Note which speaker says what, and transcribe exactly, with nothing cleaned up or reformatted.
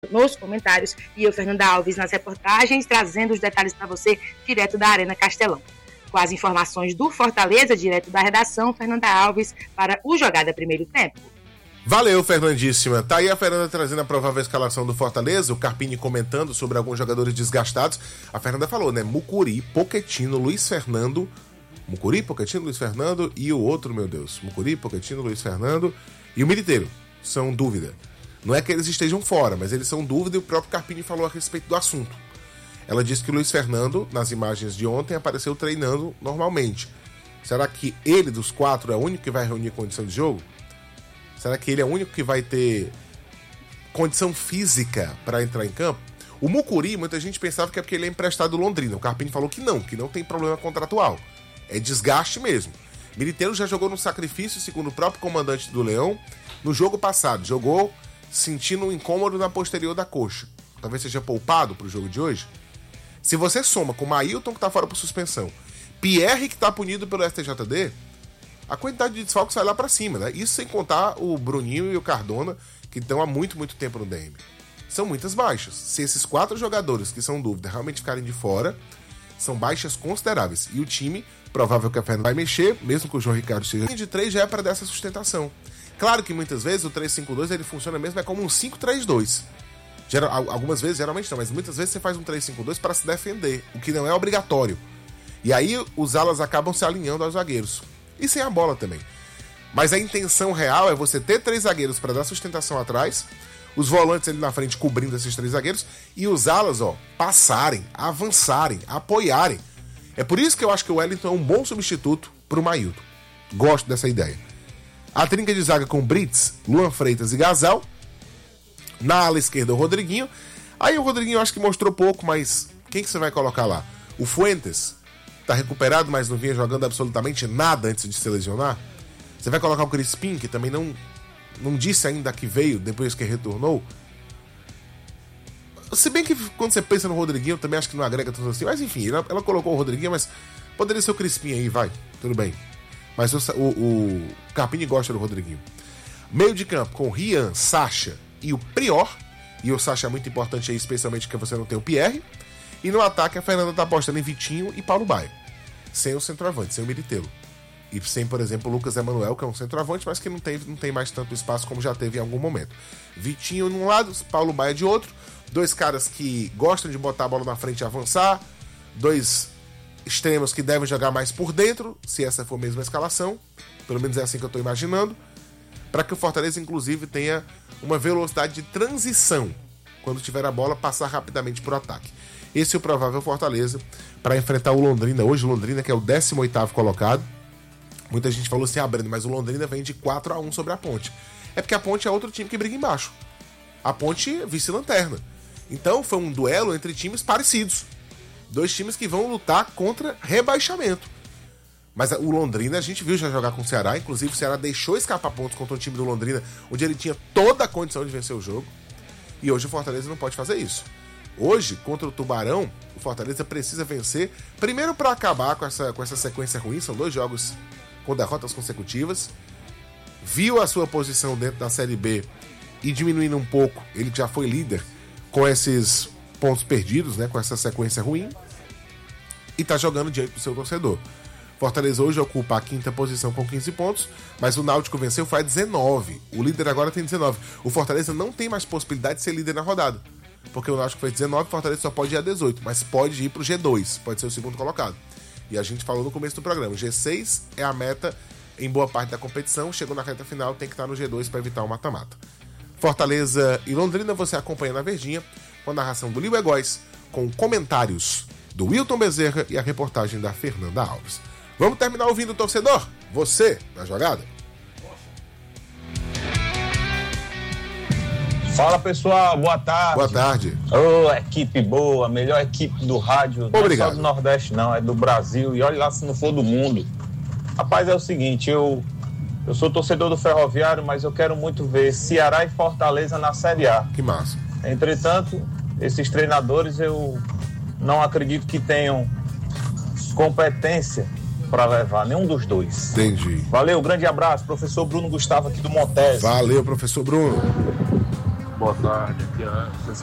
Speaker 1: nos comentários e eu, Fernanda Alves, nas reportagens, trazendo os detalhes para você direto da Arena Castelão. Com as informações do Fortaleza, direto da redação, Fernanda Alves para o Jogada Primeiro Tempo.
Speaker 2: Valeu, Fernandíssima. Tá aí a Fernanda trazendo a provável escalação do Fortaleza, o Carpini comentando sobre alguns jogadores desgastados. A Fernanda falou, né? Mucuri, Pochettino, Luiz Fernando. Mucuri, Pochettino, Luiz Fernando e o outro, meu Deus. Mucuri, Pochettino, Luiz Fernando e o Militeiro. São dúvida. Não é que eles estejam fora, mas eles são dúvida e o próprio Carpini falou a respeito do assunto. Ela disse que o Luiz Fernando, nas imagens de ontem, apareceu treinando normalmente. Será que ele, dos quatro, é o único que vai reunir condição de jogo? Será que ele é o único que vai ter condição física para entrar em campo? O Mucuri, muita gente pensava que é porque ele é emprestado do Londrina. O Carpini falou que não, que não tem problema contratual. É desgaste mesmo. Militeiro já jogou no sacrifício, segundo o próprio comandante do Leão, no jogo passado. Jogou sentindo um incômodo na posterior da coxa. Talvez seja poupado para o jogo de hoje. Se você soma com o Mailton, que está fora por suspensão, Pierre, que está punido pelo S T J D, a quantidade de desfalques sai lá para cima, né? Isso sem contar o Bruninho e o Cardona, que estão há muito, muito tempo no D M. São muitas baixas. Se esses quatro jogadores que são dúvida realmente ficarem de fora, são baixas consideráveis. E o time, provável que a Fernanda vai mexer, mesmo que o João Ricardo seja de três, já é para dar essa sustentação. Claro que muitas vezes o três cinco dois ele funciona mesmo é como um cinco três dois. Geral, algumas vezes, geralmente não, mas muitas vezes você faz um três cinco dois para se defender, o que não é obrigatório. E aí os alas acabam se alinhando aos zagueiros. E sem a bola também. Mas a intenção real é você ter três zagueiros para dar sustentação atrás, os volantes ali na frente cobrindo esses três zagueiros, e os alas, ó, passarem, avançarem, apoiarem. É por isso que eu acho que o Wellington é um bom substituto pro Mailton. Gosto dessa ideia. A trinca de zaga com Brits, Luan Freitas e Gasal. Na ala esquerda, o Rodriguinho. Aí o Rodriguinho eu acho que mostrou pouco, mas quem que você vai colocar lá? O Fuentes tá recuperado, mas não vinha jogando absolutamente nada antes de se lesionar. Você vai colocar o Crispim, que também não, não disse ainda que veio depois que retornou. Se bem que quando você pensa no Rodriguinho, eu também acho que não agrega tanto assim. Mas enfim, ela, ela colocou o Rodriguinho, mas poderia ser o Crispim aí, vai, tudo bem. Mas o, o, o Carpini gosta do Rodriguinho. Meio de campo com Rian, Sacha e o Prior. E o Sacha é muito importante aí, especialmente porque você não tem o Pierre. E no ataque a Fernanda tá apostando em Vitinho e Paulo Baia. Sem o centroavante, sem o Militeiro. E sem, por exemplo, o Lucas Emanuel, que é um centroavante, mas que não tem, não tem mais tanto espaço como já teve em algum momento. Vitinho de um lado, Paulo Baia de outro. Dois caras que gostam de botar a bola na frente e avançar. Dois extremos que devem jogar mais por dentro, se essa for mesmo a escalação. Pelo menos é assim que eu estou imaginando. Para que o Fortaleza, inclusive, tenha uma velocidade de transição. Quando tiver a bola, passar rapidamente por ataque. Esse é o provável Fortaleza para enfrentar o Londrina. Hoje o Londrina, que é o décimo oitavo colocado. Muita gente falou assim, ah, Breno, mas o Londrina vem de quatro a um sobre a Ponte. É porque a Ponte é outro time que briga embaixo. A Ponte é vice-lanterna. Então foi um duelo entre times parecidos. Dois times que vão lutar contra rebaixamento. Mas o Londrina, a gente viu já jogar com o Ceará. Inclusive o Ceará deixou escapar pontos contra o time do Londrina, onde ele tinha toda a condição de vencer o jogo. E hoje o Fortaleza não pode fazer isso. Hoje, contra o Tubarão, o Fortaleza precisa vencer. Primeiro para acabar com essa, com essa sequência ruim. São dois jogos com derrotas consecutivas. Viu a sua posição dentro da Série B e diminuindo um pouco. Ele já foi líder com esses pontos perdidos, né, com essa sequência ruim. E tá jogando diante do seu torcedor. Fortaleza hoje ocupa a quinta posição com quinze pontos, mas o Náutico venceu, foi a dezenove. O líder agora tem dezenove. O Fortaleza não tem mais possibilidade de ser líder na rodada. Porque o Náutico foi dezenove, o Fortaleza só pode ir a dezoito, mas pode ir pro G dois, pode ser o segundo colocado. E a gente falou no começo do programa, o G seis é a meta em boa parte da competição, chegou na reta final, tem que estar no G dois para evitar o mata-mata. Fortaleza e Londrina você acompanha na Verdinha, com a narração do Lio Egóis, com comentários do Wilton Bezerra e a reportagem da Fernanda Alves. Vamos terminar ouvindo o torcedor? Você, na jogada?
Speaker 3: Fala pessoal, boa tarde.
Speaker 2: Boa tarde.
Speaker 3: Ô, oh, equipe boa, melhor equipe do rádio.
Speaker 2: Obrigado.
Speaker 3: Não é só do Nordeste não, é do Brasil. E olha lá se não for do mundo. Rapaz, é o seguinte, eu, eu sou torcedor do Ferroviário, mas eu quero muito ver Ceará e Fortaleza na Série A.
Speaker 2: Que massa.
Speaker 3: Entretanto, esses treinadores eu não acredito que tenham competência para levar nenhum dos dois.
Speaker 2: Entendi.
Speaker 3: Valeu, grande abraço, professor Bruno Gustavo aqui do Montes.
Speaker 2: Valeu, professor Bruno.
Speaker 4: boa tarde. Aqui é a